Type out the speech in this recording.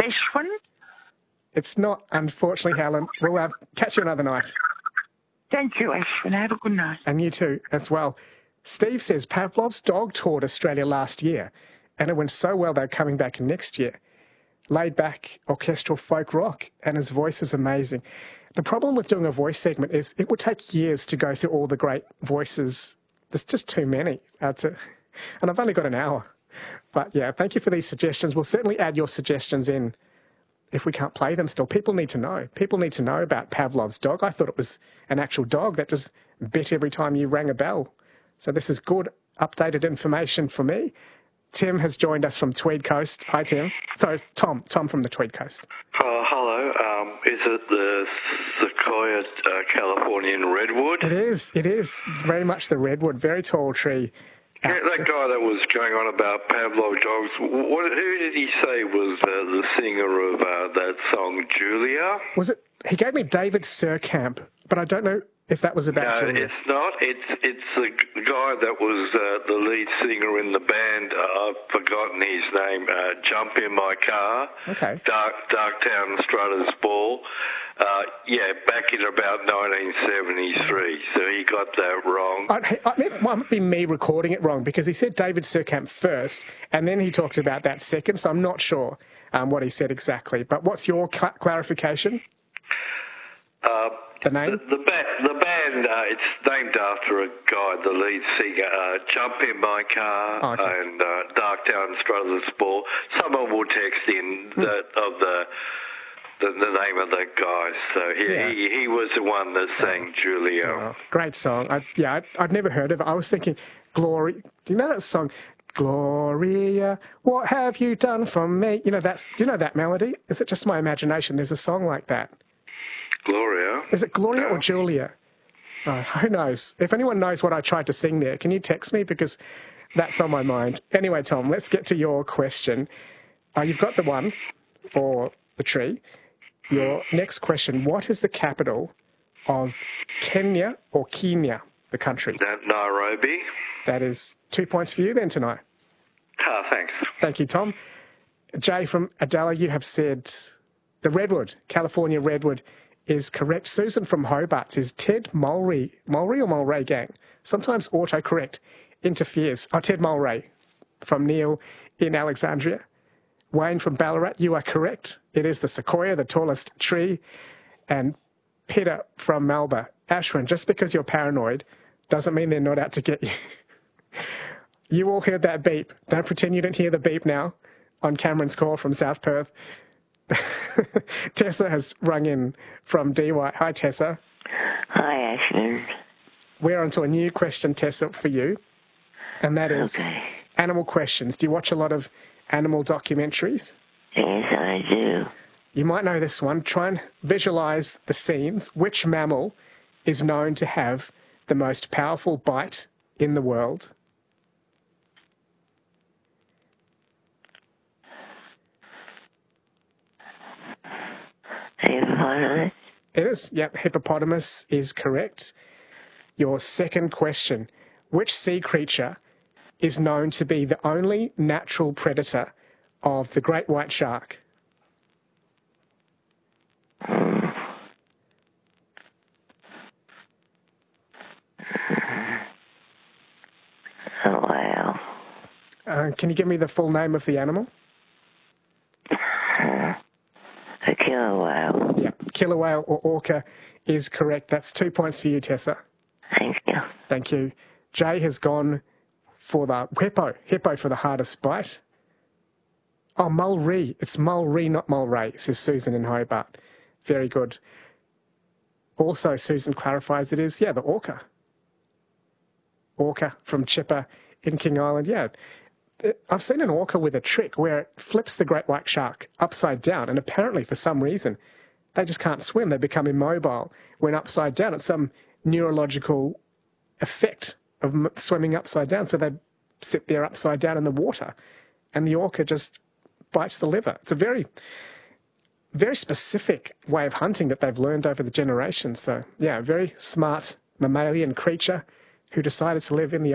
Ashwin? It's not, unfortunately, Helen. We'll catch you another night. Thank you, Ashwin. Have a good night. And you too, as well. Steve says Pavlov's dog toured Australia last year, and it went so well they're coming back next year. Laid back orchestral folk rock, and his voice is amazing. The problem with doing a voice segment is it would take years to go through all the great voices. There's just too many. And I've only got an hour. But yeah, thank you for these suggestions. We'll certainly add your suggestions in if we can't play them still. People need to know. People need to know about Pavlov's dog. I thought it was an actual dog that just bit every time you rang a bell. So this is good, updated information for me. Tim has joined us from Tweed Coast. Hi, Tim. So, Tom from the Tweed Coast. Hello. Is it the Sequoia Californian redwood? It is. Very much the redwood, very tall tree. Yeah, that guy that was going on about Pavlov dogs, who did he say was the singer of that song, Julia? Was it? He gave me David Surkamp, but I don't know if that was about Julia. No, it's not. It's the guy that was the lead singer in the band. I've forgotten his name. Jump in My Car. Okay. Darktown Strutters Ball. Back in about 1973. So he got that wrong. It might be me recording it wrong because he said David Surkamp first, and then he talked about that second. So I'm not sure what he said exactly. But what's your clarification? The name? The band, it's named after a guy, the lead singer, Jump in My Car and Darktown Strutters Ball. Someone will text in the name of that guy. So he was the one that sang Julia. Oh, great song. I'd never heard of it. I was thinking, Glory. Do you know that song? Gloria, what have you done for me? Do you know that melody? Is it just my imagination? There's a song like that. Gloria. Is it Gloria or Julia? Oh, who knows? If anyone knows what I tried to sing there, can you text me? Because that's on my mind. Anyway, Tom, let's get to your question. You've got the one for the tree. Your next question, what is the capital of Kenya, the country? Nairobi. That is 2 points for you then tonight. Thanks. Thank you, Tom. Jay from Adela, you have said the redwood, California redwood, is correct. Susan from Hobart says Ted Mulray or Mulray gang. Sometimes autocorrect interferes. Ted Mulray from Neil in Alexandria. Wayne from Ballarat, you are correct. It is the sequoia, the tallest tree. And Peter from Melba. Ashwin, just because you're paranoid doesn't mean they're not out to get you. You all heard that beep. Don't pretend you didn't hear the beep now on Cameron's call from South Perth. Tessa has rung in from DY. Hi, Tessa. Hi, Ashwin. We're on to a new question, Tessa, for you. And that is animal questions. Do you watch a lot of animal documentaries? Yes, I do. You might know this one. Try and visualise the scenes. Which mammal is known to have the most powerful bite in the world? Hippopotamus? It is. Yep, hippopotamus is correct. Your second question. Which sea creature is known to be the only natural predator of the great white shark? A whale. Can you give me the full name of the animal? A killer whale. Yeah, killer whale or orca is correct. That's 2 points for you, Tessa. Thank you. Thank you. Jay has gone for the hippo for the hardest bite. Oh, mulree. It's mulree, not mulray, says Susan in Hobart. Very good. Also, Susan clarifies it is, the orca. Orca from Chipper in King Island. Yeah, I've seen an orca with a trick where it flips the great white shark upside down, and apparently for some reason they just can't swim. They become immobile when upside down. It's some neurological effect of swimming upside down. So they sit there upside down in the water, and the orca just bites the liver. It's a very, very specific way of hunting that they've learned over the generations. So, yeah, a very smart mammalian creature who decided to live in the